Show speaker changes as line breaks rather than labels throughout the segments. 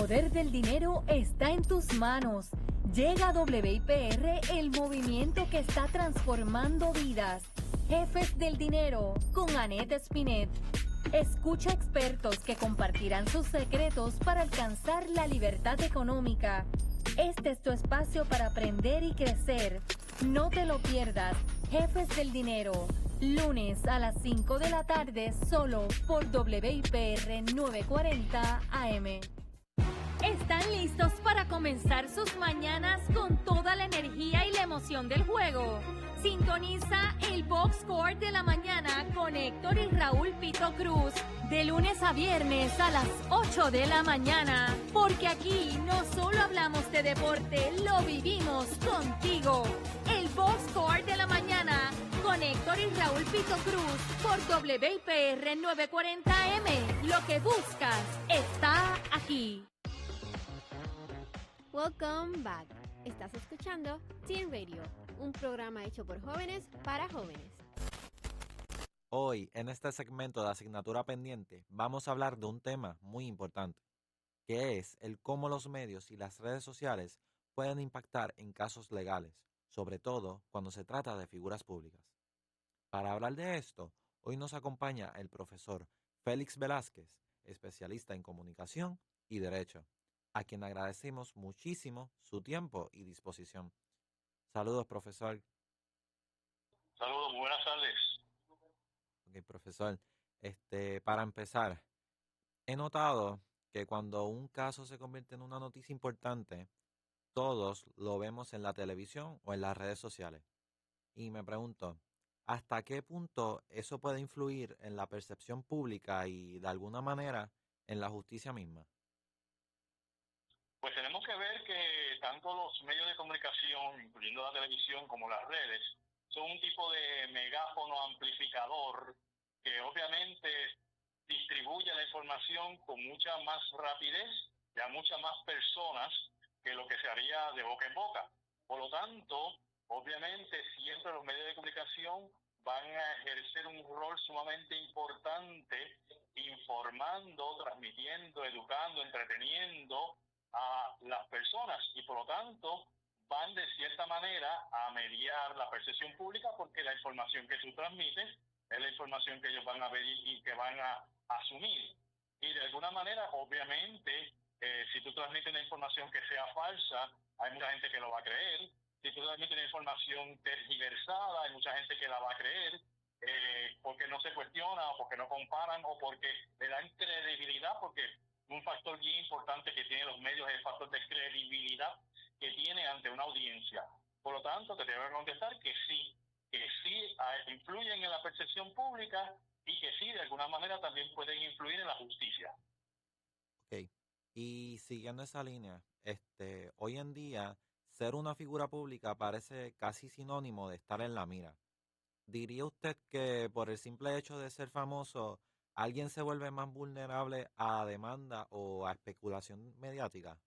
poder del dinero está en tus manos. Llega a WIPR el movimiento que está transformando vidas. Jefes del Dinero con Annette Spinet. Escucha expertos que compartirán sus secretos para alcanzar la libertad económica. Este es tu espacio para aprender y crecer. No te lo pierdas. Jefes del Dinero. Lunes a las 5 de la tarde solo por WIPR 940 AM. ¿Están listos para comenzar sus mañanas con toda la energía y la emoción del juego? Sintoniza el Box Score de la mañana con Héctor y Raúl Pito Cruz de lunes a viernes a las 8 de la mañana. Porque aquí no solo hablamos de deporte, lo vivimos contigo. El Box Score de la mañana con Héctor y Raúl Pito Cruz por WIPR 940M. Lo que buscas está aquí.
Welcome back. Estás escuchando Teen Radio, un programa hecho por jóvenes para jóvenes.
Hoy, en este segmento de asignatura pendiente, vamos a hablar de un tema muy importante, que es el cómo los medios y las redes sociales pueden impactar en casos legales, sobre todo cuando se trata de figuras públicas. Para hablar de esto, hoy nos acompaña el profesor Félix Velázquez, especialista en comunicación y derecho, a quien agradecemos muchísimo su tiempo y disposición. Saludos, profesor.
Saludos, buenas tardes.
Ok, profesor. Para empezar, he notado que cuando un caso se convierte en una noticia importante, todos lo vemos en la televisión o en las redes sociales. Y me pregunto, ¿hasta qué punto eso puede influir en la percepción pública y, de alguna manera, en la justicia misma?
Pues tenemos que ver que tanto los medios de comunicación, incluyendo la televisión como las redes, son un tipo de megáfono amplificador que obviamente distribuye la información con mucha más rapidez y a muchas más personas que lo que se haría de boca en boca. Por lo tanto, obviamente siempre los medios de comunicación van a ejercer un rol sumamente importante informando, transmitiendo, educando, entreteniendo a las personas y por lo tanto van de cierta manera a mediar la percepción pública porque la información que tú transmites es la información que ellos van a ver y que van a asumir. Y de alguna manera, obviamente, si tú transmites una información que sea falsa, hay mucha gente que lo va a creer. Si tú transmites una información tergiversada, hay mucha gente que la va a creer porque no se cuestiona o porque no comparan o porque le dan credibilidad, porque un factor bien importante que tienen los medios es el factor de credibilidad que tiene ante una audiencia. Por lo tanto, te tengo que contestar que sí influyen en la percepción pública y que sí, de alguna manera también pueden influir en la justicia.
Ok. Y siguiendo esa línea, hoy en día, ser una figura pública parece casi sinónimo de estar en la mira. ¿Diría usted que por el simple hecho de ser famoso, alguien se vuelve más vulnerable a demanda o a especulación mediática?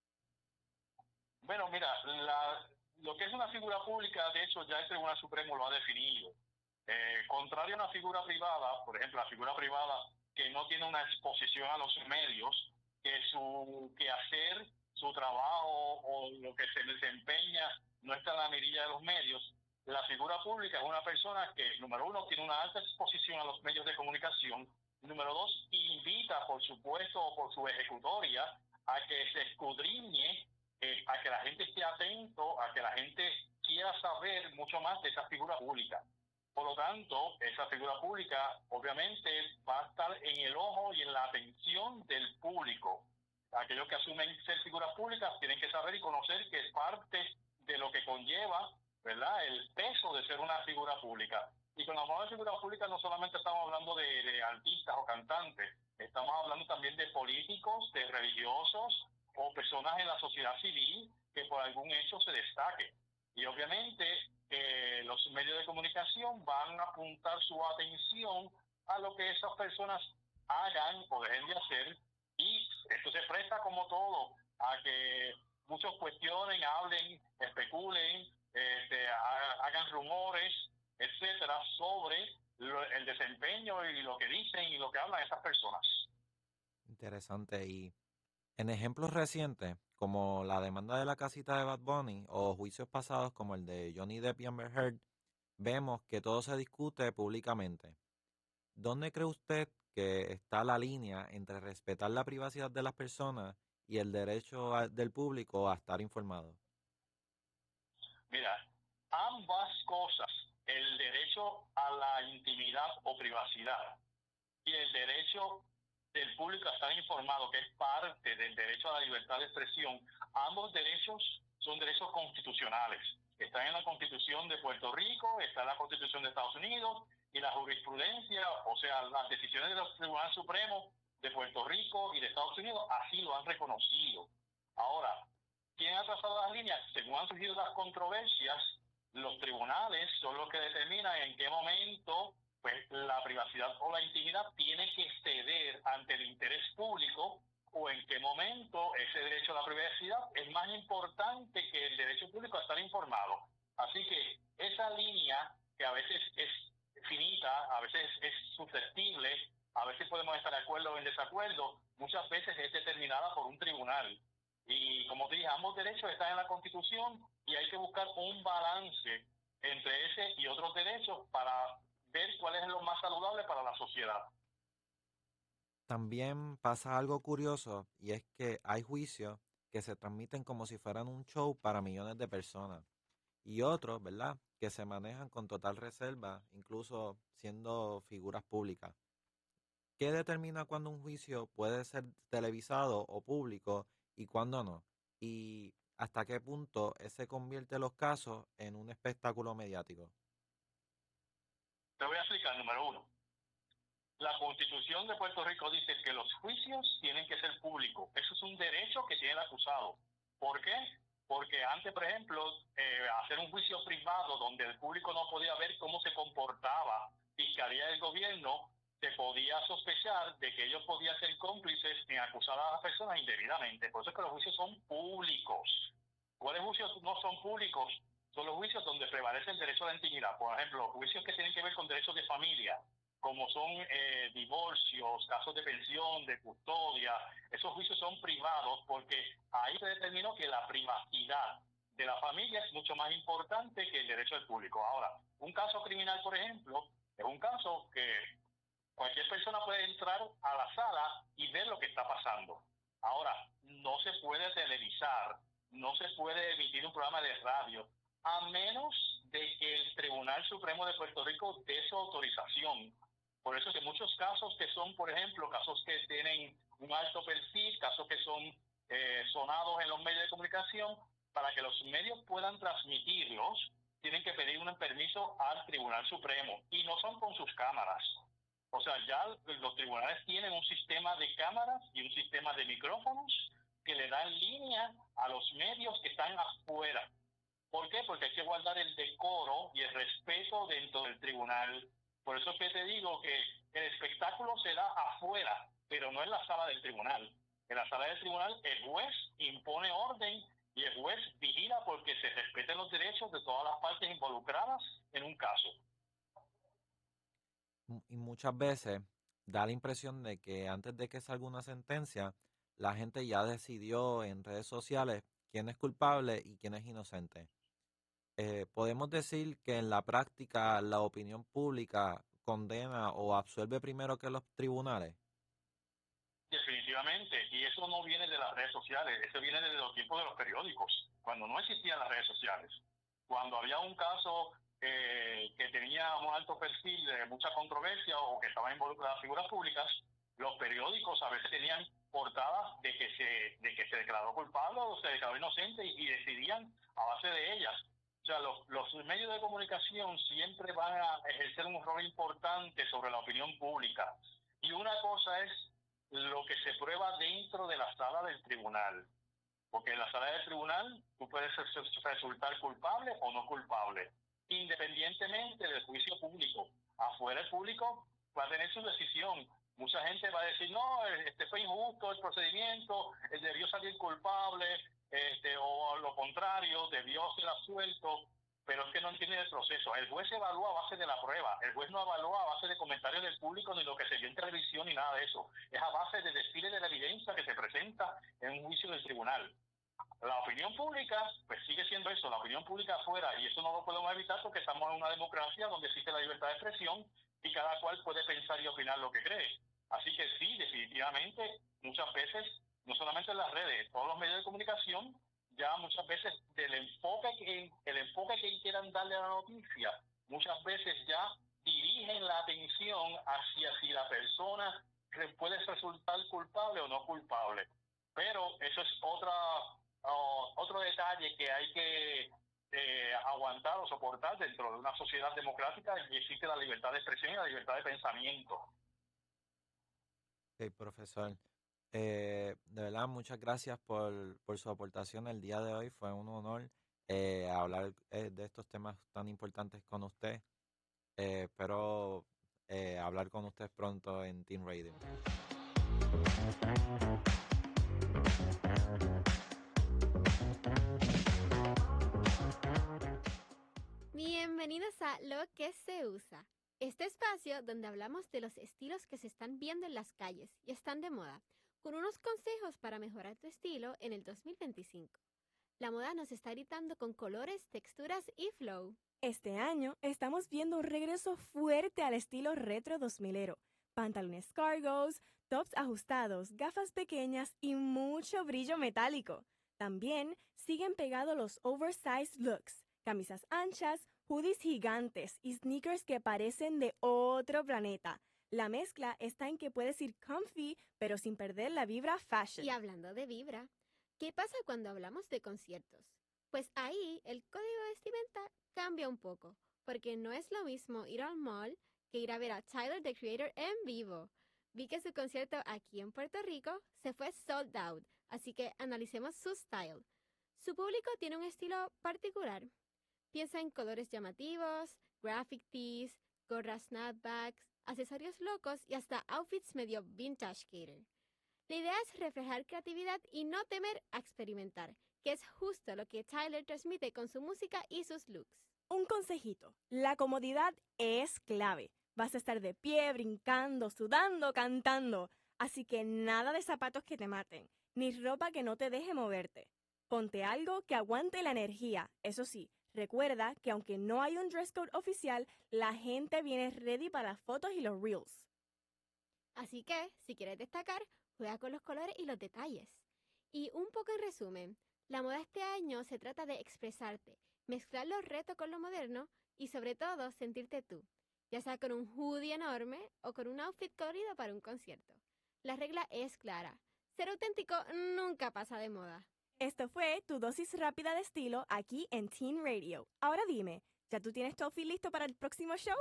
Bueno, mira, lo que es una figura pública, de hecho, ya el Tribunal Supremo lo ha definido. Contrario a una figura privada, por ejemplo, la figura privada que no tiene una exposición a los medios, que su quehacer, su trabajo o lo que se desempeña no está en la mirilla de los medios, la figura pública es una persona que, número uno, tiene una alta exposición a los medios de comunicación, número dos, invita, por supuesto, o por su ejecutoria, a que se escudriñe, a que la gente esté atento, a que la gente quiera saber mucho más de esa figura pública. Por lo tanto, esa figura pública obviamente va a estar en el ojo y en la atención del público. Aquellos que asumen ser figuras públicas tienen que saber y conocer que es parte de lo que conlleva, ¿verdad?, el peso de ser una figura pública. Y cuando hablamos de figuras públicas no solamente estamos hablando de artistas o cantantes, estamos hablando también de políticos, de religiosos o personas en la sociedad civil que por algún hecho se destaque. Y obviamente los medios de comunicación van a apuntar su atención a lo que esas personas hagan o dejen de hacer, y esto se presta como todo a que muchos cuestionen, hablen, especulen, hagan rumores, etcétera, sobre el desempeño y lo que dicen y lo que hablan esas personas.
Interesante. Y En ejemplos recientes, como la demanda de la casita de Bad Bunny o juicios pasados como el de Johnny Depp y Amber Heard, vemos que todo se discute públicamente. ¿Dónde cree usted que está la línea entre respetar la privacidad de las personas y el derecho del público a estar informado?
Mira, ambas cosas, el derecho a la intimidad o privacidad y el derecho del público a estar informado, que es parte del derecho a la libertad de expresión, ambos derechos son derechos constitucionales. Están en la Constitución de Puerto Rico, está en la Constitución de Estados Unidos y la jurisprudencia, o sea, las decisiones del Tribunal Supremo de Puerto Rico y de Estados Unidos así lo han reconocido. Ahora, ¿quién ha trazado las líneas? Según han surgido las controversias, los tribunales son los que determinan en qué momento pues la privacidad o la intimidad tiene que ceder ante el interés público o en qué momento ese derecho a la privacidad es más importante que el derecho público a estar informado. Así que esa línea, que a veces es finita, a veces es susceptible, a veces podemos estar de acuerdo o en desacuerdo, muchas veces es determinada por un tribunal. Y como te dije, ambos derechos están en la Constitución y hay que buscar un balance entre ese y otros derechos para ver cuál es lo más saludable para la sociedad.
También pasa algo curioso y es que hay juicios que se transmiten como si fueran un show para millones de personas y otros, ¿verdad?, que se manejan con total reserva, incluso siendo figuras públicas. ¿Qué determina cuándo un juicio puede ser televisado o público y cuándo no? ¿Y hasta qué punto se convierte los casos en un espectáculo mediático?
Te voy a explicar, número uno. La Constitución de Puerto Rico dice que los juicios tienen que ser públicos. Eso es un derecho que tiene el acusado. ¿Por qué? Porque antes, por ejemplo, hacer un juicio privado donde el público no podía ver cómo se comportaba Fiscalía del Gobierno, se podía sospechar de que ellos podían ser cómplices en acusar a las personas indebidamente. Por eso es que los juicios son públicos. ¿Cuáles juicios no son públicos? Son los juicios donde prevalece el derecho a la intimidad. Por ejemplo, juicios que tienen que ver con derechos de familia, como son divorcios, casos de pensión, de custodia. Esos juicios son privados porque ahí se determinó que la privacidad de la familia es mucho más importante que el derecho del público. Ahora, un caso criminal, por ejemplo, es un caso que cualquier persona puede entrar a la sala y ver lo que está pasando. Ahora, no se puede televisar, no se puede emitir un programa de radio, a menos de que el Tribunal Supremo de Puerto Rico dé su autorización. Por eso que muchos casos que son, por ejemplo, casos que tienen un alto perfil, casos que son sonados en los medios de comunicación, para que los medios puedan transmitirlos, tienen que pedir un permiso al Tribunal Supremo y no son con sus cámaras. O sea, ya los tribunales tienen un sistema de cámaras y un sistema de micrófonos que le dan línea a los medios que están afuera. ¿Por qué? Porque hay que guardar el decoro y el respeto dentro del tribunal. Por eso es que te digo que el espectáculo se da afuera, pero no en la sala del tribunal. En la sala del tribunal el juez impone orden y el juez vigila porque se respeten los derechos de todas las partes involucradas en un caso.
Y muchas veces da la impresión de que antes de que salga una sentencia, la gente ya decidió en redes sociales quién es culpable y quién es inocente. Podemos decir que en la práctica la opinión pública condena o absuelve primero que los tribunales.
Definitivamente, y eso no viene de las redes sociales, eso viene de los tiempos de los periódicos, cuando no existían las redes sociales. Cuando había un caso que tenía un alto perfil de mucha controversia o que estaba involucrada figuras públicas, los periódicos a veces tenían portadas de que se declaró culpable o se declaró inocente y decidían a base de ellas. O sea, los medios de comunicación siempre van a ejercer un rol importante sobre la opinión pública. Y una cosa es lo que se prueba dentro de la sala del tribunal. Porque en la sala del tribunal tú puedes resultar culpable o no culpable, independientemente del juicio público. Afuera el público va a tener su decisión. Mucha gente va a decir, no, fue injusto el procedimiento, debió salir culpable, o lo contrario, debió ser absuelto. pero es que no entienden el proceso. El juez evalúa a base de la prueba, el juez no evalúa a base de comentarios del público ni lo que se vio en televisión ni nada de eso. Es a base de desfile de la evidencia que se presenta en un juicio del tribunal. La opinión pública, pues sigue siendo eso, la opinión pública afuera, y eso no lo podemos evitar porque estamos en una democracia donde existe la libertad de expresión y cada cual puede pensar y opinar lo que cree. Así que sí, definitivamente, muchas veces, no solamente en las redes, todos los medios de comunicación, ya muchas veces el enfoque que quieran darle a la noticia, muchas veces ya dirigen la atención hacia si la persona puede resultar culpable o no culpable. Pero eso es otro detalle que hay que aguantar o soportar dentro de una sociedad democrática en que existe la libertad de expresión y la libertad de pensamiento.
Sí, profesor. De verdad, muchas gracias por su aportación el día de hoy. Fue un honor hablar de estos temas tan importantes con usted. Espero hablar con usted pronto en Teen Radio.
Bienvenidos a Lo que se usa, este espacio donde hablamos de los estilos que se están viendo en las calles y están de moda, con unos consejos para mejorar tu estilo en el 2025. La moda nos está gritando con colores, texturas y flow.
Este año estamos viendo un regreso fuerte al estilo retro 2000ero. Pantalones cargos, tops ajustados, gafas pequeñas y mucho brillo metálico. También siguen pegados los oversized looks, camisas anchas, hoodies gigantes y sneakers que parecen de otro planeta. La mezcla está en que puedes ir comfy, pero sin perder la vibra fashion.
Y hablando de vibra, ¿qué pasa cuando hablamos de conciertos? Pues ahí el código de vestimenta cambia un poco, porque no es lo mismo ir al mall que ir a ver a Tyler, the Creator, en vivo. Vi que su concierto aquí en Puerto Rico se fue sold out, así que analicemos su style. Su público tiene un estilo particular. Piensa en colores llamativos, graphic tees, gorras snapbacks, accesorios locos y hasta outfits medio vintage skater. La idea es reflejar creatividad y no temer a experimentar, que es justo lo que Tyler transmite con su música y sus looks.
Un consejito, la comodidad es clave. Vas a estar de pie, brincando, sudando, cantando. Así que nada de zapatos que te maten, ni ropa que no te deje moverte. Ponte algo que aguante la energía. Eso sí, recuerda que aunque no hay un dress code oficial, la gente viene ready para las fotos y los reels.
Así que, si quieres destacar, juega con los colores y los detalles. Y un poco en resumen, la moda este año se trata de expresarte, mezclar los retos con lo moderno y sobre todo sentirte tú, ya sea con un hoodie enorme o con un outfit colorido para un concierto. La regla es clara, ser auténtico nunca pasa de moda.
Esto fue tu dosis rápida de estilo aquí en Teen Radio. Ahora dime, ¿ya tú tienes tu outfit listo para el próximo show?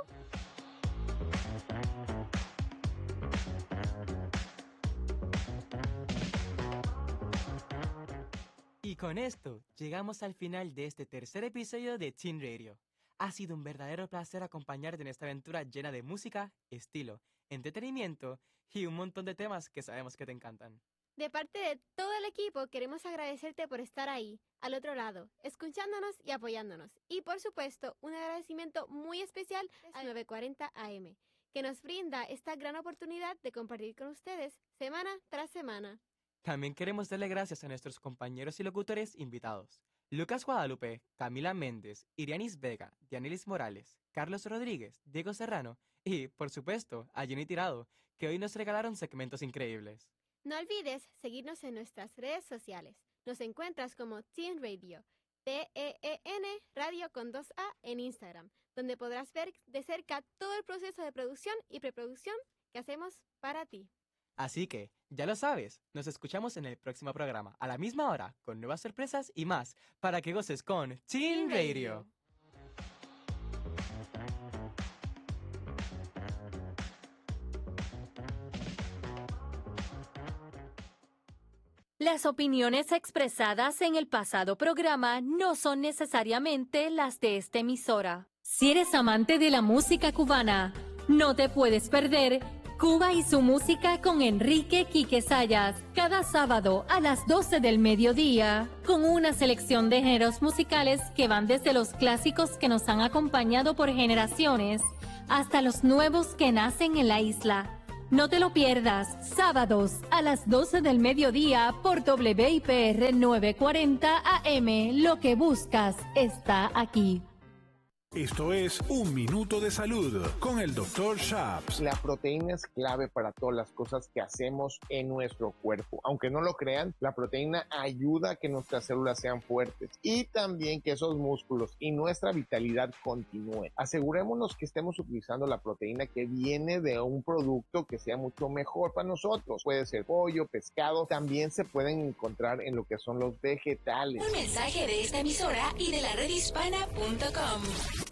Y con esto, llegamos al final de este tercer episodio de Teen Radio. Ha sido un verdadero placer acompañarte en esta aventura llena de música, estilo, entretenimiento y un montón de temas que sabemos que te encantan.
De parte de todo el equipo, queremos agradecerte por estar ahí, al otro lado, escuchándonos y apoyándonos. Y por supuesto, un agradecimiento muy especial al 940 AM, que nos brinda esta gran oportunidad de compartir con ustedes semana tras semana.
También queremos darle gracias a nuestros compañeros y locutores invitados. Lucas Guadalupe, Camila Méndez, Irianis Vega, Dianelis Morales, Carlos Rodríguez, Diego Serrano y, por supuesto, a Jenny Tirado, que hoy nos regalaron segmentos increíbles.
No olvides seguirnos en nuestras redes sociales. Nos encuentras como Teen Radio, TEEN Radio con 2A en Instagram, donde podrás ver de cerca todo el proceso de producción y preproducción que hacemos para ti.
Así que, ya lo sabes, nos escuchamos en el próximo programa, a la misma hora, con nuevas sorpresas y más, para que goces con Teen Radio.
Las opiniones expresadas en el pasado programa no son necesariamente las de esta emisora. Si eres amante de la música cubana, no te puedes perder Cuba y su música con Enrique Quique Sayas, cada sábado a las 12 del mediodía, con una selección de géneros musicales que van desde los clásicos que nos han acompañado por generaciones hasta los nuevos que nacen en la isla. No te lo pierdas, sábados a las 12 del mediodía por WIPR 940 AM. Lo que buscas está aquí.
Esto es Un Minuto de Salud con el Dr. Shaps.
La proteína es clave para todas las cosas que hacemos en nuestro cuerpo. Aunque no lo crean, la proteína ayuda a que nuestras células sean fuertes y también que esos músculos y nuestra vitalidad continúen. Asegurémonos que estemos utilizando la proteína que viene de un producto que sea mucho mejor para nosotros. Puede ser pollo, pescado, también se pueden encontrar en lo que son los vegetales.
Un mensaje de esta emisora y de la redhispana.com.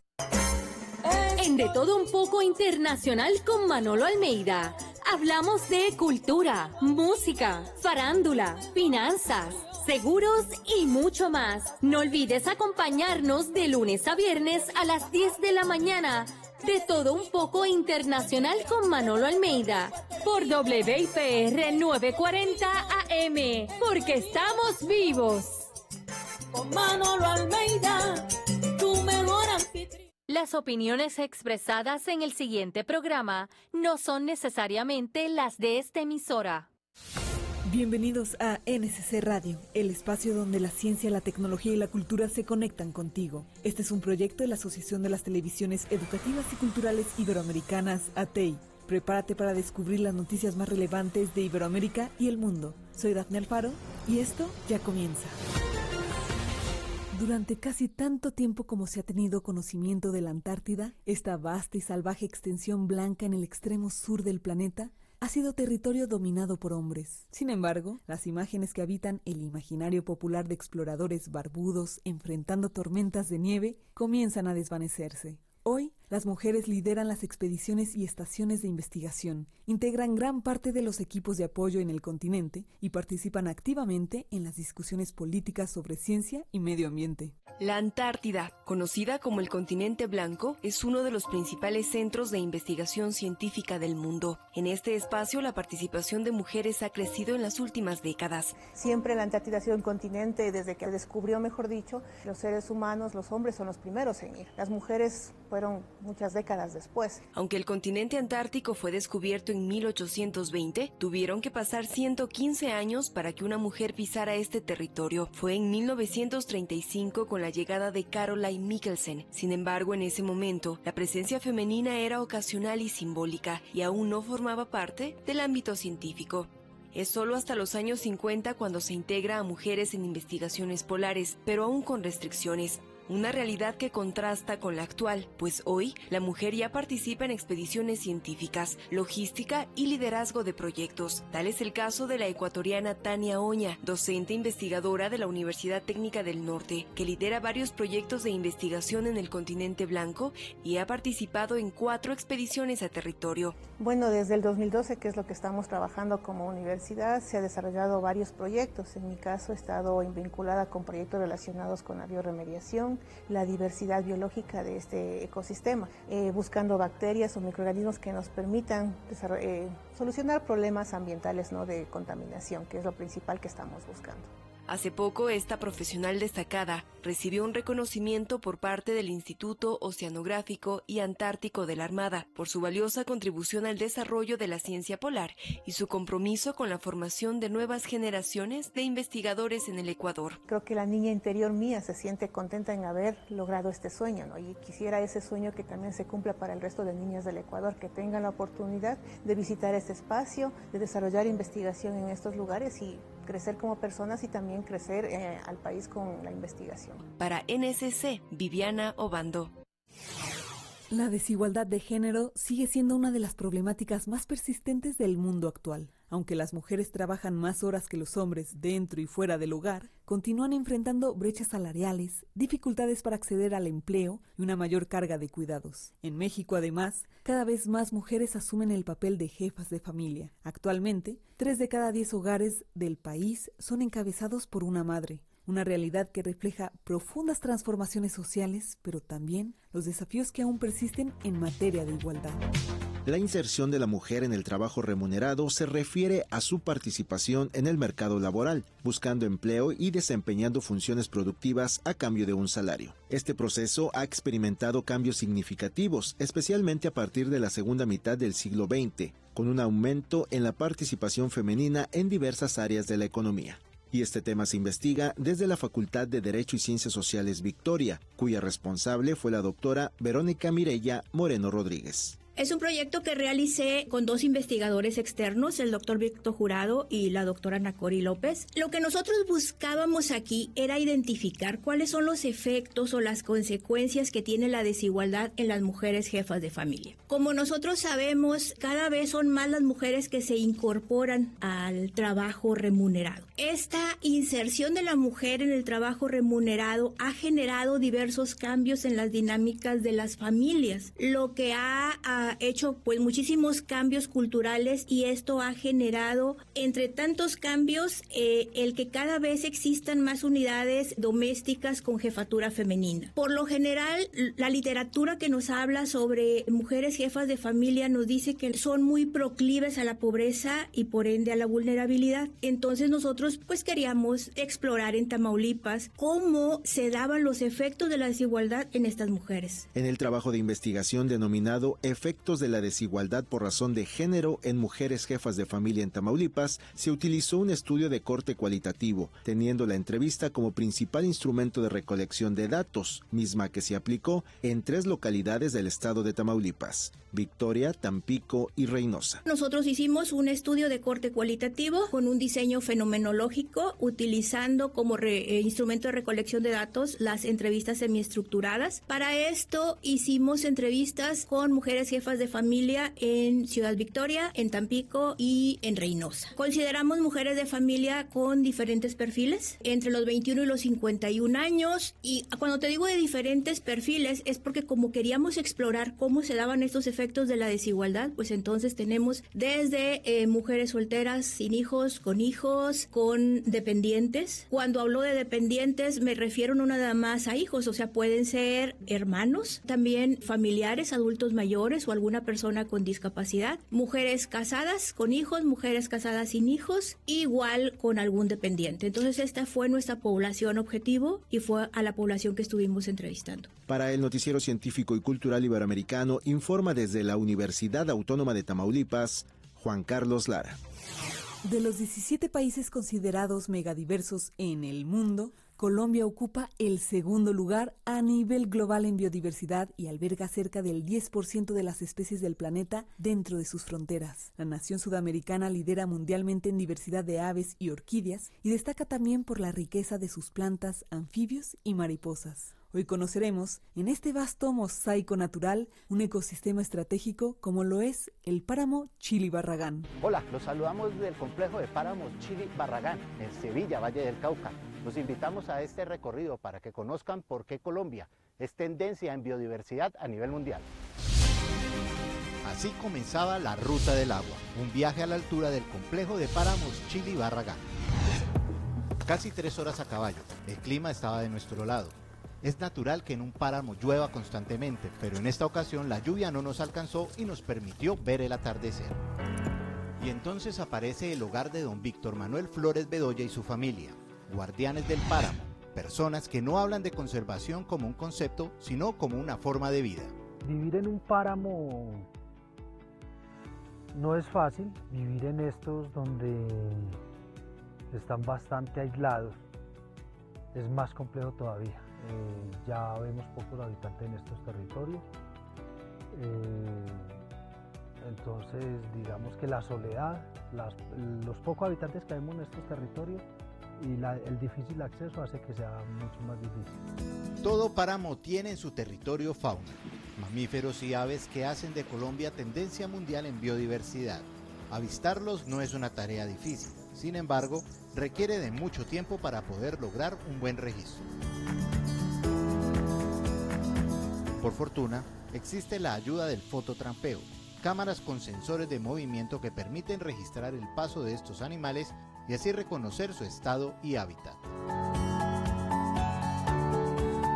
En De Todo Un Poco Internacional con Manolo Almeida, hablamos de cultura, música, farándula, finanzas, seguros y mucho más. No olvides acompañarnos de lunes a viernes a las 10 de la mañana. De Todo Un Poco Internacional con Manolo Almeida por WIPR 940 AM, porque estamos vivos.
Con Manolo Almeida, tu mejor anfitrión.
Las opiniones expresadas en el siguiente programa no son necesariamente las de esta emisora.
Bienvenidos a NSC Radio, el espacio donde la ciencia, la tecnología y la cultura se conectan contigo. Este es un proyecto de la Asociación de las Televisiones Educativas y Culturales Iberoamericanas, ATEI. Prepárate para descubrir las noticias más relevantes de Iberoamérica y el mundo. Soy Dafne Alfaro y esto ya comienza. Durante casi tanto tiempo como se ha tenido conocimiento de la Antártida, esta vasta y salvaje extensión blanca en el extremo sur del planeta, ha sido territorio dominado por hombres. Sin embargo, las imágenes que habitan el imaginario popular de exploradores barbudos enfrentando tormentas de nieve comienzan a desvanecerse. Hoy, las mujeres lideran las expediciones y estaciones de investigación, integran gran parte de los equipos de apoyo en el continente y participan activamente en las discusiones políticas sobre ciencia y medio ambiente.
La Antártida, conocida como el continente blanco, es uno de los principales centros de investigación científica del mundo. En este espacio, la participación de mujeres ha crecido en las últimas décadas.
Siempre la Antártida ha sido un continente, desde que descubrió, mejor dicho, los seres humanos, los hombres son los primeros en ir. Las mujeres fueron muchas décadas después.
Aunque el continente antártico fue descubierto en 1820, tuvieron que pasar 115 años para que una mujer pisara este territorio. Fue en 1935 con la llegada de Caroline Michelsen. Sin embargo, en ese momento, la presencia femenina era ocasional y simbólica y aún no formaba parte del ámbito científico. Es solo hasta los años 50 cuando se integra a mujeres en investigaciones polares, pero aún con restricciones. Una realidad que contrasta con la actual, pues hoy la mujer ya participa en expediciones científicas, logística y liderazgo de proyectos. Tal es el caso de la ecuatoriana Tania Oña, docente investigadora de la Universidad Técnica del Norte, que lidera varios proyectos de investigación en el continente blanco y ha participado en 4 expediciones a territorio.
Bueno, desde el 2012, que es lo que estamos trabajando como universidad, se ha desarrollado varios proyectos. En mi caso he estado vinculada con proyectos relacionados con la bioremediación, la diversidad biológica de este ecosistema, buscando bacterias o microorganismos que nos permitan solucionar problemas ambientales, ¿no?, de contaminación, que es lo principal que estamos buscando.
Hace poco, esta profesional destacada recibió un reconocimiento por parte del Instituto Oceanográfico y Antártico de la Armada por su valiosa contribución al desarrollo de la ciencia polar y su compromiso con la formación de nuevas generaciones de investigadores en el Ecuador.
Creo que la niña interior mía se siente contenta en haber logrado este sueño, ¿no? Y quisiera ese sueño que también se cumpla para el resto de niñas del Ecuador, que tengan la oportunidad de visitar este espacio, de desarrollar investigación en estos lugares y crecer como personas y también crecer al país con la investigación.
Para NSC, Viviana Obando.
La desigualdad de género sigue siendo una de las problemáticas más persistentes del mundo actual. Aunque las mujeres trabajan más horas que los hombres dentro y fuera del hogar, continúan enfrentando brechas salariales, dificultades para acceder al empleo y una mayor carga de cuidados. En México, además, cada vez más mujeres asumen el papel de jefas de familia. Actualmente, 3 de cada 10 hogares del país son encabezados por una madre. Una realidad que refleja profundas transformaciones sociales, pero también los desafíos que aún persisten en materia de igualdad.
La inserción de la mujer en el trabajo remunerado se refiere a su participación en el mercado laboral, buscando empleo y desempeñando funciones productivas a cambio de un salario. Este proceso ha experimentado cambios significativos, especialmente a partir de la segunda mitad del siglo XX, con un aumento en la participación femenina en diversas áreas de la economía. Y este tema se investiga desde la Facultad de Derecho y Ciencias Sociales Victoria, cuya responsable fue la doctora Verónica Mireya Moreno Rodríguez.
Es un proyecto que realicé con 2 investigadores externos, el doctor Víctor Jurado y la doctora Nacori López. Lo que nosotros buscábamos aquí era identificar cuáles son los efectos o las consecuencias que tiene la desigualdad en las mujeres jefas de familia. Como nosotros sabemos, cada vez son más las mujeres que se incorporan al trabajo remunerado. Esta inserción de la mujer en el trabajo remunerado ha generado diversos cambios en las dinámicas de las familias, lo que ha hecho pues muchísimos cambios culturales, y esto ha generado, entre tantos cambios, el que cada vez existan más unidades domésticas con jefatura femenina. Por lo general, la literatura que nos habla sobre mujeres jefas de familia nos dice que son muy proclives a la pobreza y por ende a la vulnerabilidad. Entonces nosotros pues queríamos explorar en Tamaulipas cómo se daban los efectos de la desigualdad en estas mujeres.
En el trabajo de investigación denominado Efectos de la desigualdad por razón de género en mujeres jefas de familia en Tamaulipas, se utilizó un estudio de corte cualitativo, teniendo la entrevista como principal instrumento de recolección de datos, misma que se aplicó en 3 localidades del estado de Tamaulipas: Victoria, Tampico y Reynosa.
Nosotros hicimos un estudio de corte cualitativo con un diseño fenomenológico, utilizando como instrumento de recolección de datos las entrevistas semiestructuradas. Para esto hicimos entrevistas con mujeres jefas de familia en Ciudad Victoria, en Tampico y en Reynosa. Consideramos mujeres de familia con diferentes perfiles, entre los 21 y los 51 años, y cuando te digo de diferentes perfiles es porque como queríamos explorar cómo se daban estos efectos de la desigualdad, pues entonces tenemos desde mujeres solteras sin hijos, con dependientes. Cuando hablo de dependientes me refiero no nada más a hijos, o sea, pueden ser hermanos, también familiares, adultos mayores o alguna persona con discapacidad, mujeres casadas con hijos, mujeres casadas sin hijos, igual con algún dependiente. Entonces esta fue nuestra población objetivo y fue a la población que estuvimos entrevistando.
Para el Noticiero Científico y Cultural Iberoamericano, informa desde la Universidad Autónoma de Tamaulipas, Juan Carlos Lara.
De los 17 países considerados megadiversos en el mundo, Colombia ocupa el segundo lugar a nivel global en biodiversidad y alberga cerca del 10% de las especies del planeta dentro de sus fronteras. La nación sudamericana lidera mundialmente en diversidad de aves y orquídeas y destaca también por la riqueza de sus plantas, anfibios y mariposas. Hoy conoceremos, en este vasto mosaico natural, un ecosistema estratégico como lo es el páramo Chili Barragán.
Hola, los saludamos del complejo de páramos Chili Barragán, en Sevilla, Valle del Cauca. Los invitamos a este recorrido para que conozcan por qué Colombia es tendencia en biodiversidad a nivel mundial.
Así comenzaba la Ruta del Agua, un viaje a la altura del complejo de páramos Chili Barragán. Casi 3 horas a caballo, el clima estaba de nuestro lado. Es natural que en un páramo llueva constantemente, pero en esta ocasión la lluvia no nos alcanzó y nos permitió ver el atardecer. Y entonces aparece el hogar de don Víctor Manuel Flores Bedoya y su familia, guardianes del páramo, personas que no hablan de conservación como un concepto, sino como una forma de vida.
Vivir en un páramo no es fácil, vivir en estos donde están bastante aislados es más complejo todavía. Ya vemos pocos habitantes en estos territorios, entonces digamos que la soledad, los pocos habitantes que vemos en estos territorios y el difícil acceso hace que sea mucho más difícil.
Todo páramo tiene en su territorio fauna, mamíferos y aves que hacen de Colombia tendencia mundial en biodiversidad. Avistarlos no es una tarea difícil, sin embargo, requiere de mucho tiempo para poder lograr un buen registro. Por fortuna, existe la ayuda del fototrampeo, cámaras con sensores de movimiento que permiten registrar el paso de estos animales y así reconocer su estado y hábitat.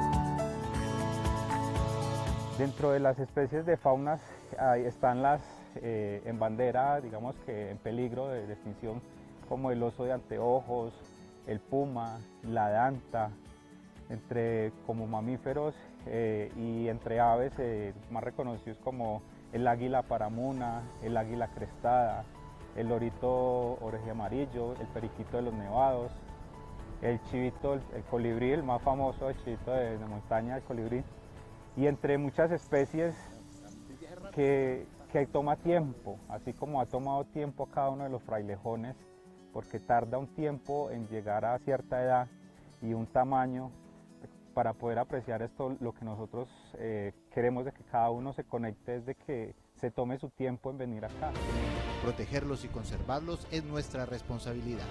Dentro de las especies de faunas están las en bandera, digamos que en peligro de extinción, como el oso de anteojos, el puma, la danta, como mamíferos, y entre aves más reconocidos como el águila paramuna, el águila crestada, el lorito orejeamarillo, el periquito de los nevados, el chivito, el colibrí, el más famoso, el chivito de montaña, el colibrí, y entre muchas especies que toma tiempo, así como ha tomado tiempo cada uno de los frailejones, porque tarda un tiempo en llegar a cierta edad y un tamaño para poder apreciar esto. Lo que nosotros queremos de que cada uno se conecte es de que se tome su tiempo en venir acá.
Protegerlos y conservarlos es nuestra responsabilidad.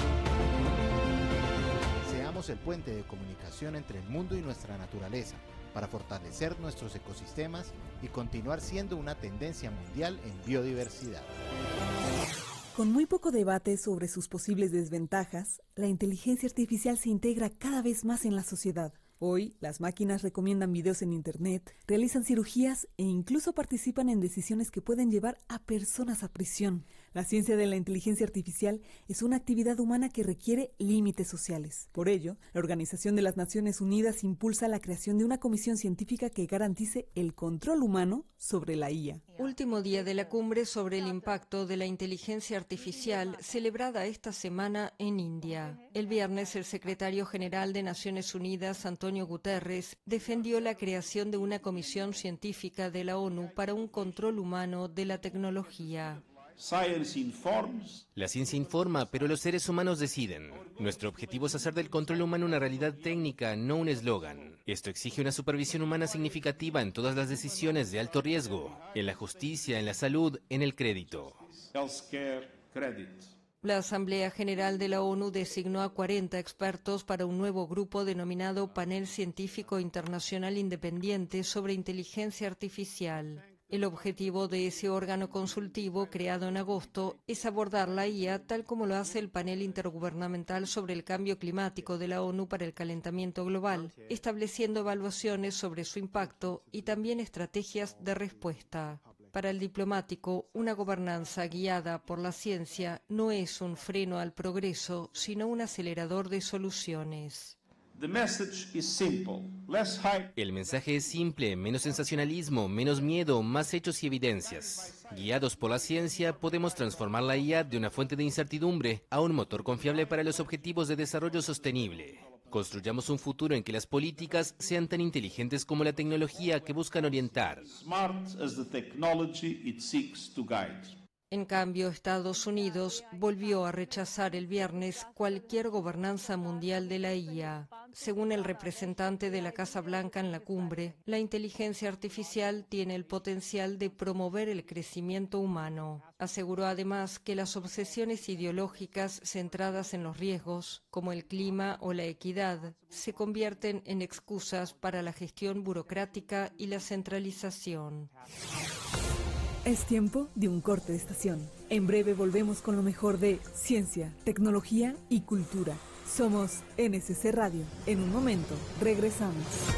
Seamos el puente de comunicación entre el mundo y nuestra naturaleza, para fortalecer nuestros ecosistemas y continuar siendo una tendencia mundial en biodiversidad.
Con muy poco debate sobre sus posibles desventajas, la inteligencia artificial se integra cada vez más en la sociedad. Hoy, las máquinas recomiendan videos en Internet, realizan cirugías e incluso participan en decisiones que pueden llevar a personas a prisión. La ciencia de la inteligencia artificial es una actividad humana que requiere límites sociales. Por ello, la Organización de las Naciones Unidas impulsa la creación de una comisión científica que garantice el control humano sobre la IA.
Último día de la cumbre sobre el impacto de la inteligencia artificial, celebrada esta semana en India. El viernes, el secretario general de Naciones Unidas, Antonio Guterres, defendió la creación de una comisión científica de la ONU para un control humano de la tecnología.
La ciencia informa, pero los seres humanos deciden. Nuestro objetivo es hacer del control humano una realidad técnica, no un eslogan. Esto exige una supervisión humana significativa en todas las decisiones de alto riesgo, en la justicia, en la salud, en el crédito.
La Asamblea General de la ONU designó a 40 expertos para un nuevo grupo denominado Panel Científico Internacional Independiente sobre Inteligencia Artificial. El objetivo de ese órgano consultivo, creado en agosto, es abordar la IA tal como lo hace el Panel Intergubernamental sobre el Cambio Climático de la ONU para el Calentamiento Global, estableciendo evaluaciones sobre su impacto y también estrategias de respuesta. Para el diplomático, una gobernanza guiada por la ciencia no es un freno al progreso, sino un acelerador de soluciones.
El mensaje es simple, menos sensacionalismo, menos miedo, más hechos y evidencias. Guiados por la ciencia, podemos transformar la IA de una fuente de incertidumbre a un motor confiable para los objetivos de desarrollo sostenible. Construyamos un futuro en que las políticas sean tan inteligentes como la tecnología que buscan orientar.
En cambio, Estados Unidos volvió a rechazar el viernes cualquier gobernanza mundial de la IA. Según el representante de la Casa Blanca en la cumbre, la inteligencia artificial tiene el potencial de promover el crecimiento humano. Aseguró además que las obsesiones ideológicas centradas en los riesgos, como el clima o la equidad, se convierten en excusas para la gestión burocrática y la centralización.
Es tiempo de un corte de estación. En breve volvemos con lo mejor de ciencia, tecnología y cultura. Somos NSC Radio. En un momento, regresamos.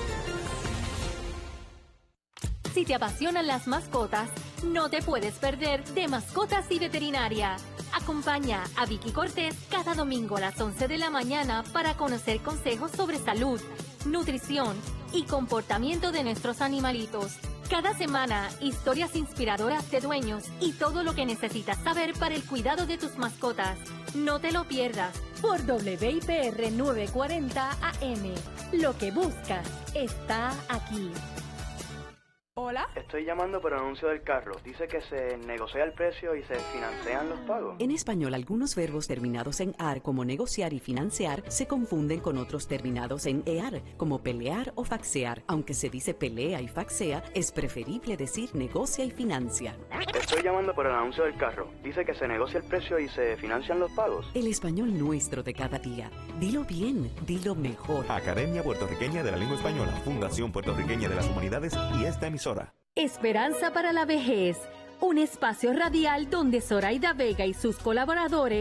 Si te apasionan las mascotas, no te puedes perder de Mascotas y Veterinaria. Acompaña a Vicky Cortés cada domingo a las 11 de la mañana para conocer consejos sobre salud, nutrición y comportamiento de nuestros animalitos. Cada semana, historias inspiradoras de dueños y todo lo que necesitas saber para el cuidado de tus mascotas. No te lo pierdas por WIPR 940 AM. Lo que buscas está aquí.
¿Hola? Estoy llamando por el anuncio del carro. Dice que se negocia el precio y se financian los pagos.
En español, algunos verbos terminados en AR, como negociar y financiar, se confunden con otros terminados en EAR, como pelear o faxear. Aunque se dice pelea y faxea, es preferible decir negocia y financia.
Estoy llamando por el anuncio del carro. Dice que se negocia el precio y se financian los pagos.
El español nuestro de cada día. Dilo bien, dilo mejor.
Academia Puertorriqueña de la Lengua Española, Fundación Puertorriqueña de las Humanidades y esta emisora.
Esperanza para la Vejez, un espacio radial donde Zoraida Vega y sus colaboradores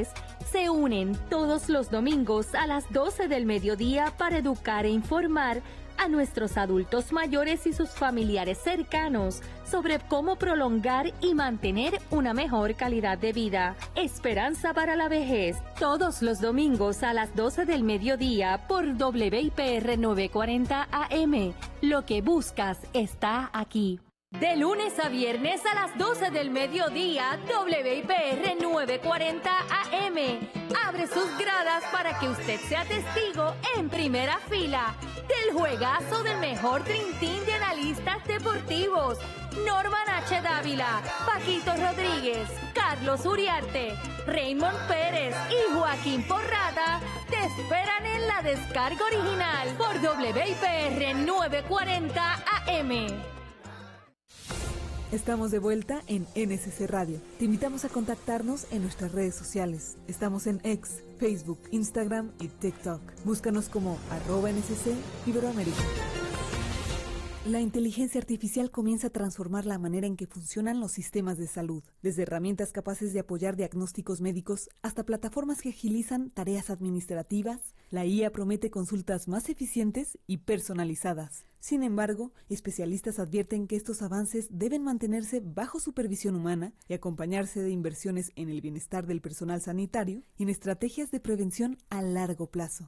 se unen todos los domingos a las 12 del mediodía para educar e informar a nuestros adultos mayores y sus familiares cercanos sobre cómo prolongar y mantener una mejor calidad de vida. Esperanza para la vejez, todos los domingos a las 12 del mediodía por WIPR 940 AM. Lo que buscas está aquí. De lunes a viernes a las 12 del mediodía, WIPR 940 AM abre sus gradas para que usted sea testigo en primera fila del juegazo del mejor trintín de analistas deportivos. Norman H. Dávila, Paquito Rodríguez, Carlos Uriarte, Raymond Pérez y Joaquín Porrada te esperan en la descarga original por WIPR 940 AM.
Estamos de vuelta en NSC Radio. Te invitamos a contactarnos en nuestras redes sociales. Estamos en X, Facebook, Instagram y TikTok. Búscanos como @NSC Iberoamérica. La inteligencia artificial comienza a transformar la manera en que funcionan los sistemas de salud, desde herramientas capaces de apoyar diagnósticos médicos hasta plataformas que agilizan tareas administrativas. La IA promete consultas más eficientes y personalizadas. Sin embargo, especialistas advierten que estos avances deben mantenerse bajo supervisión humana y acompañarse de inversiones en el bienestar del personal sanitario y en estrategias de prevención a largo plazo.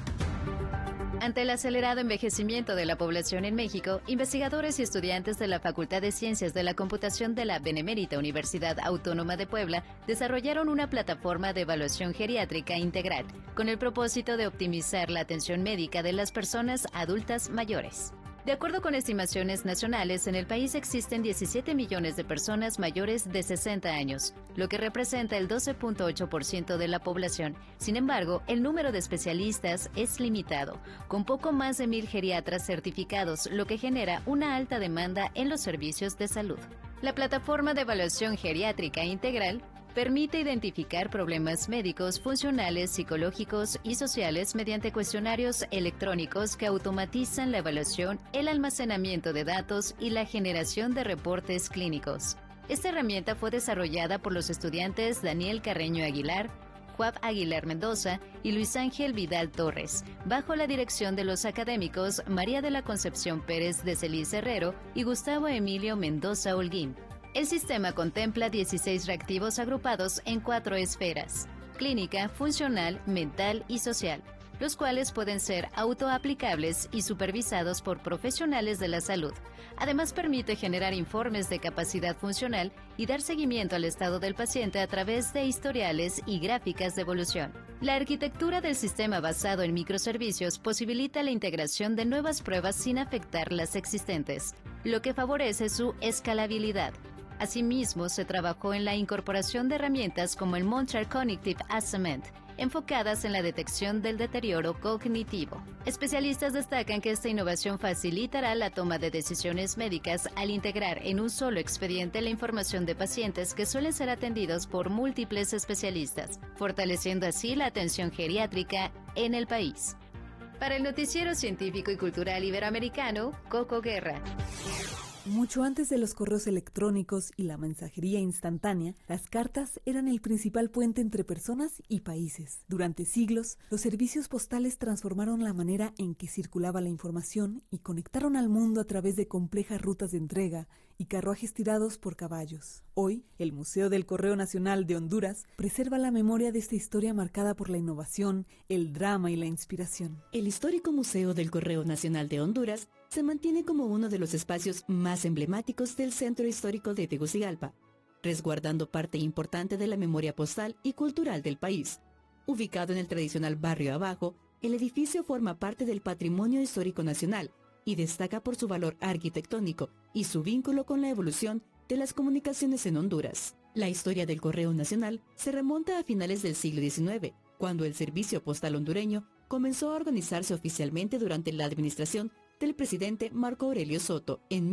Ante el acelerado envejecimiento de la población en México, investigadores y estudiantes de la Facultad de Ciencias de la Computación de la Benemérita Universidad Autónoma de Puebla desarrollaron una plataforma de evaluación geriátrica integral, con el propósito de optimizar la atención médica de las personas adultas mayores. De acuerdo con estimaciones nacionales, en el país existen 17 millones de personas mayores de 60 años, lo que representa el 12.8% de la población. Sin embargo, el número de especialistas es limitado, con poco más de 1,000 geriatras certificados, lo que genera una alta demanda en los servicios de salud. La plataforma de evaluación geriátrica integral permite identificar problemas médicos, funcionales, psicológicos y sociales mediante cuestionarios electrónicos que automatizan la evaluación, el almacenamiento de datos y la generación de reportes clínicos. Esta herramienta fue desarrollada por los estudiantes Daniel Carreño Aguilar, Juan Aguilar Mendoza y Luis Ángel Vidal Torres, bajo la dirección de los académicos María de la Concepción Pérez de Celis Herrero y Gustavo Emilio Mendoza Holguín. El sistema contempla 16 reactivos agrupados en 4 esferas: clínica, funcional, mental y social, los cuales pueden ser autoaplicables y supervisados por profesionales de la salud. Además, permite generar informes de capacidad funcional y dar seguimiento al estado del paciente a través de historiales y gráficas de evolución. La arquitectura del sistema basado en microservicios posibilita la integración de nuevas pruebas sin afectar las existentes, lo que favorece su escalabilidad. Asimismo, se trabajó en la incorporación de herramientas como el Montreal Cognitive Assessment, enfocadas en la detección del deterioro cognitivo. Especialistas destacan que esta innovación facilitará la toma de decisiones médicas al integrar en un solo expediente la información de pacientes que suelen ser atendidos por múltiples especialistas, fortaleciendo así la atención geriátrica en el país. Para el Noticiero Científico y Cultural Iberoamericano, Coco Guerra.
Mucho antes de los correos electrónicos y la mensajería instantánea, las cartas eran el principal puente entre personas y países. Durante siglos, los servicios postales transformaron la manera en que circulaba la información y conectaron al mundo a través de complejas rutas de entrega y carruajes tirados por caballos. Hoy, el Museo del Correo Nacional de Honduras preserva la memoria de esta historia marcada por la innovación, el drama y la inspiración.
El histórico Museo del Correo Nacional de Honduras se mantiene como uno de los espacios más emblemáticos del centro histórico de Tegucigalpa, resguardando parte importante de la memoria postal y cultural del país. Ubicado en el tradicional barrio Abajo, el edificio forma parte del patrimonio histórico nacional y destaca por su valor arquitectónico y su vínculo con la evolución de las comunicaciones en Honduras. La historia del Correo Nacional se remonta a finales del siglo XIX, cuando el servicio postal hondureño comenzó a organizarse oficialmente durante la administración del presidente Marco Aurelio Soto. En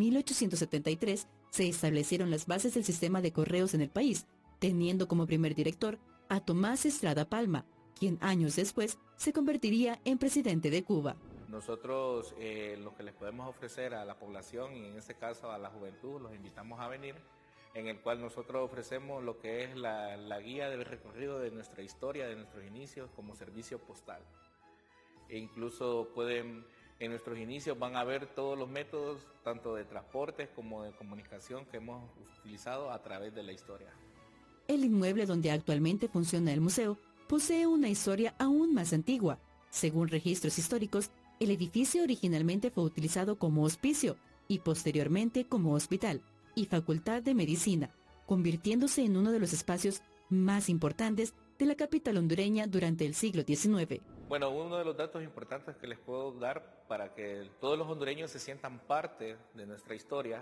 1873 se establecieron las bases del sistema de correos en el país, teniendo como primer director a Tomás Estrada Palma, quien años después se convertiría en presidente de Cuba.
Nosotros lo que les podemos ofrecer a la población y en este caso a la juventud, los invitamos a venir, en el cual nosotros ofrecemos lo que es la guía del recorrido de nuestra historia, de nuestros inicios como servicio postal. E incluso en nuestros inicios van a ver todos los métodos, tanto de transporte como de comunicación que hemos utilizado a través de la historia.
El inmueble donde actualmente funciona el museo posee una historia aún más antigua. Según registros históricos, el edificio originalmente fue utilizado como hospicio y posteriormente como hospital y facultad de medicina, convirtiéndose en uno de los espacios más importantes de la capital hondureña durante el siglo XIX.
Bueno, uno de los datos importantes que les puedo dar para que todos los hondureños se sientan parte de nuestra historia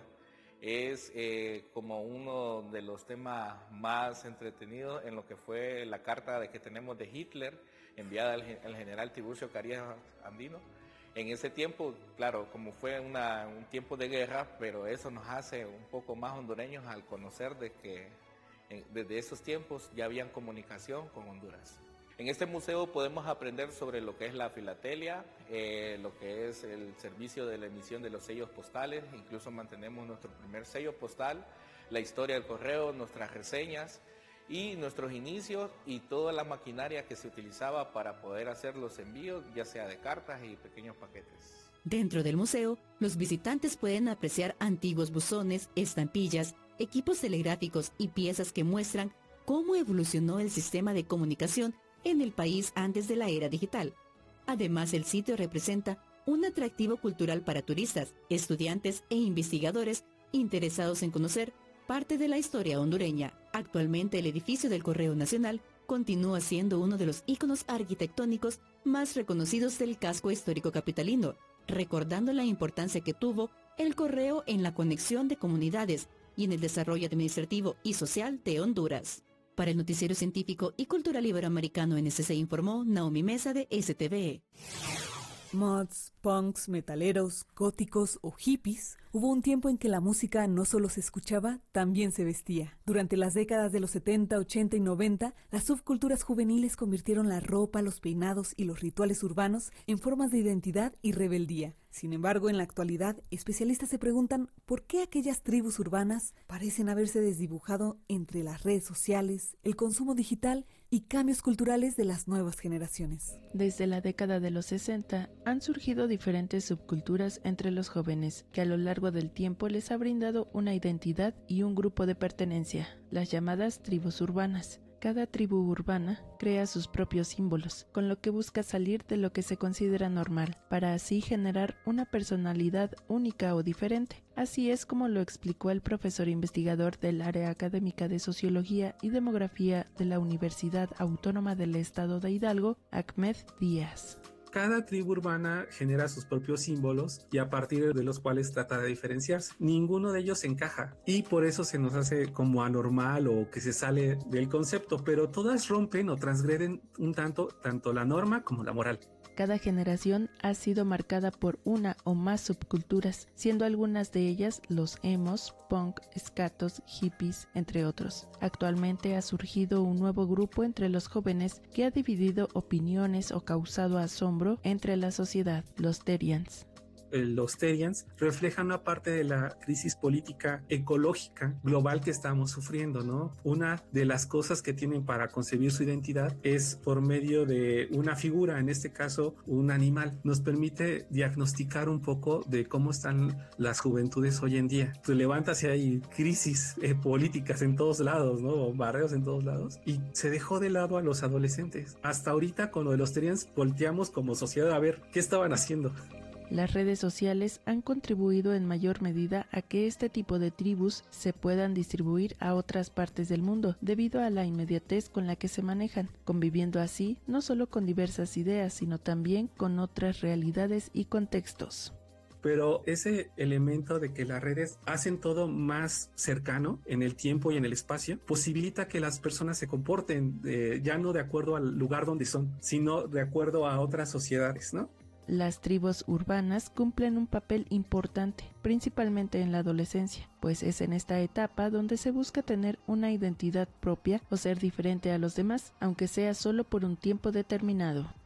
es como uno de los temas más entretenidos en lo que fue la carta que tenemos de Hitler, enviada al general Tiburcio Carías Andino. En ese tiempo, claro, como fue un tiempo de guerra, pero eso nos hace un poco más hondureños al conocer de que desde esos tiempos ya habían comunicación con Honduras. En este museo podemos aprender sobre lo que es la filatelia, lo que es el servicio de la emisión de los sellos postales, incluso mantenemos nuestro primer sello postal, la historia del correo, nuestras reseñas y nuestros inicios y toda la maquinaria que se utilizaba para poder hacer los envíos, ya sea de cartas y pequeños paquetes.
Dentro del museo, los visitantes pueden apreciar antiguos buzones, estampillas, equipos telegráficos y piezas que muestran cómo evolucionó el sistema de comunicación en el país antes de la era digital. Además, el sitio representa un atractivo cultural para turistas, estudiantes e investigadores interesados en conocer parte de la historia hondureña. Actualmente, el edificio del Correo Nacional continúa siendo uno de los íconos arquitectónicos más reconocidos del casco histórico capitalino, recordando la importancia que tuvo el correo en la conexión de comunidades y en el desarrollo administrativo y social de Honduras. Para el Noticiero Científico y Cultural Iberoamericano NSC informó Naomi Mesa de STVE.
Mods, punks, metaleros, góticos o hippies, hubo un tiempo en que la música no solo se escuchaba, también se vestía. Durante las décadas de los 70, 80 y 90, las subculturas juveniles convirtieron la ropa, los peinados y los rituales urbanos en formas de identidad y rebeldía. Sin embargo, en la actualidad, especialistas se preguntan por qué aquellas tribus urbanas parecen haberse desdibujado entre las redes sociales, el consumo digital y cambios culturales de las nuevas generaciones.
Desde la década de los 60 han surgido diferentes subculturas entre los jóvenes que a lo largo del tiempo les ha brindado una identidad y un grupo de pertenencia, las llamadas tribus urbanas. Cada tribu urbana crea sus propios símbolos, con lo que busca salir de lo que se considera normal, para así generar una personalidad única o diferente. Así es como lo explicó el profesor investigador del área académica de Sociología y Demografía de la Universidad Autónoma del Estado de Hidalgo, Ahmed Díaz.
Cada tribu urbana genera sus propios símbolos y a partir de los cuales trata de diferenciarse. Ninguno de ellos encaja y por eso se nos hace como anormal o que se sale del concepto, pero todas rompen o transgreden un tanto la norma como la moral.
Cada generación ha sido marcada por una o más subculturas, siendo algunas de ellas los emos, punk, skatos, hippies, entre otros. Actualmente ha surgido un nuevo grupo entre los jóvenes que ha dividido opiniones o causado asombro entre la sociedad, los Terians.
Los Terians reflejan una parte de la crisis política ecológica global que estamos sufriendo, ¿no? Una de las cosas que tienen para concebir su identidad es por medio de una figura, en este caso un animal. Nos permite diagnosticar un poco de cómo están las juventudes hoy en día. Se levanta si hay crisis políticas en todos lados, ¿no? Bombardeos en todos lados. Y se dejó de lado a los adolescentes. Hasta ahorita con lo de los Terians volteamos como sociedad a ver qué estaban haciendo.
Las redes sociales han contribuido en mayor medida a que este tipo de tribus se puedan distribuir a otras partes del mundo debido a la inmediatez con la que se manejan, conviviendo así no solo con diversas ideas, sino también con otras realidades y contextos.
Pero ese elemento de que las redes hacen todo más cercano en el tiempo y en el espacio, posibilita que las personas se comporten ya no de acuerdo al lugar donde son, sino de acuerdo a otras sociedades, ¿no?
Las tribus urbanas cumplen un papel importante, principalmente en la adolescencia, pues es en esta etapa donde se busca tener una identidad propia o ser diferente a los demás, aunque sea solo por un tiempo determinado.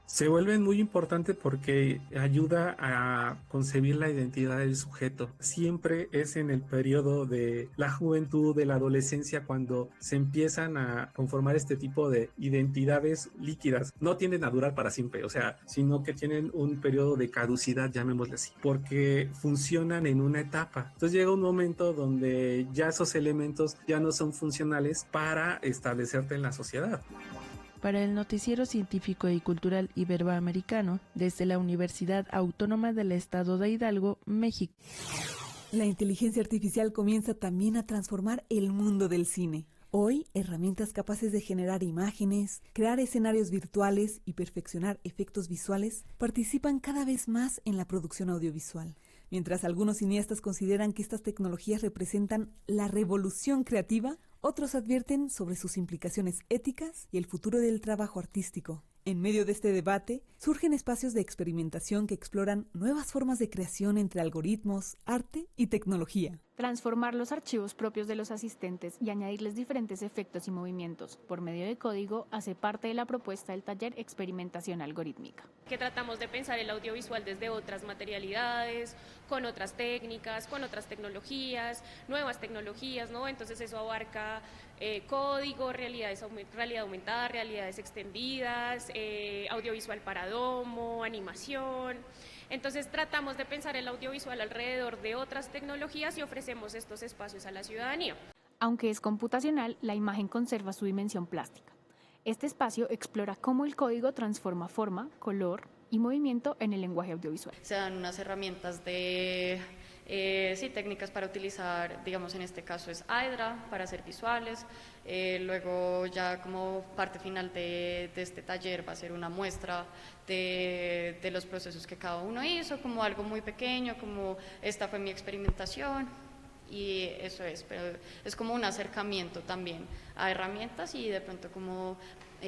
Se vuelven muy importantes porque ayuda a concebir la identidad del sujeto. Siempre es en el periodo de la juventud, de la adolescencia, cuando se empiezan a conformar este tipo de identidades líquidas. No tienden a durar para siempre, o sea, sino que tienen un periodo de caducidad, llamémosle así, porque funcionan en una etapa. Entonces llega un momento donde ya esos elementos ya no son funcionales para establecerte en la sociedad.
Para el Noticiero Científico y Cultural Iberoamericano, desde la Universidad Autónoma del Estado de Hidalgo, México.
La inteligencia artificial comienza también a transformar el mundo del cine. Hoy, herramientas capaces de generar imágenes, crear escenarios virtuales y perfeccionar efectos visuales participan cada vez más en la producción audiovisual. Mientras algunos cineastas consideran que estas tecnologías representan la revolución creativa, otros advierten sobre sus implicaciones éticas y el futuro del trabajo artístico. En medio de este debate, surgen espacios de experimentación que exploran nuevas formas de creación entre algoritmos, arte y tecnología.
Transformar los archivos propios de los asistentes y añadirles diferentes efectos y movimientos por medio de código hace parte de la propuesta del taller Experimentación Algorítmica.
Que tratamos de pensar el audiovisual desde otras materialidades, con otras técnicas, con otras tecnologías, nuevas tecnologías, ¿no? Entonces eso abarca código, realidad aumentada, realidades extendidas, audiovisual para domo, animación. Entonces tratamos de pensar el audiovisual alrededor de otras tecnologías y ofrecemos estos espacios a la ciudadanía.
Aunque es computacional, la imagen conserva su dimensión plástica. Este espacio explora cómo el código transforma forma, color y movimiento en el lenguaje audiovisual.
Se dan unas herramientas de técnicas para utilizar, digamos en este caso es Hydra, para hacer visuales. Luego ya como parte final de este taller va a ser una muestra de los procesos que cada uno hizo, como algo muy pequeño, como esta fue mi experimentación. Y eso es, pero es como un acercamiento también a herramientas y de pronto como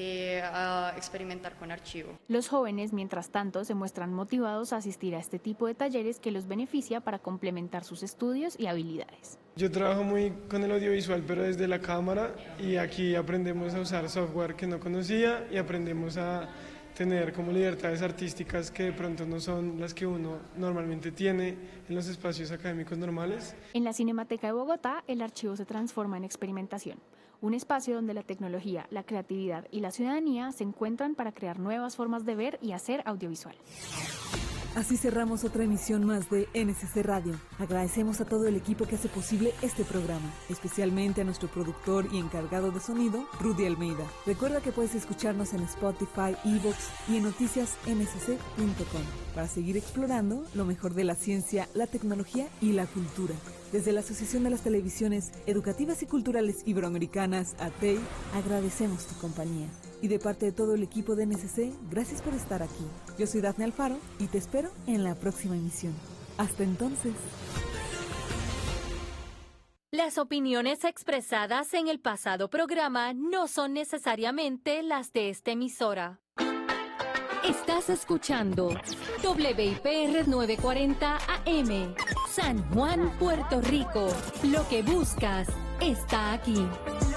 a experimentar con archivo.
Los jóvenes, mientras tanto, se muestran motivados a asistir a este tipo de talleres que los beneficia para complementar sus estudios y habilidades.
Yo trabajo muy con el audiovisual, pero desde la cámara, y aquí aprendemos a usar software que no conocía y aprendemos a tener como libertades artísticas que de pronto no son las que uno normalmente tiene en los espacios académicos normales.
En la Cinemateca de Bogotá, el archivo se transforma en experimentación, un espacio donde la tecnología, la creatividad y la ciudadanía se encuentran para crear nuevas formas de ver y hacer audiovisual.
Así cerramos otra emisión más de NSC Radio. Agradecemos a todo el equipo que hace posible este programa, especialmente a nuestro productor y encargado de sonido, Rudy Almeida. Recuerda que puedes escucharnos en Spotify, iVoox y en noticiasnsc.com para seguir explorando lo mejor de la ciencia, la tecnología y la cultura. Desde la Asociación de las Televisiones Educativas y Culturales Iberoamericanas, ATEI, agradecemos tu compañía. Y de parte de todo el equipo de NSC, gracias por estar aquí. Yo soy Dafne Alfaro y te espero en la próxima emisión. Hasta entonces.
Las opiniones expresadas en el pasado programa no son necesariamente las de esta emisora. Estás escuchando WIPR 940 AM, San Juan, Puerto Rico. Lo que buscas está aquí.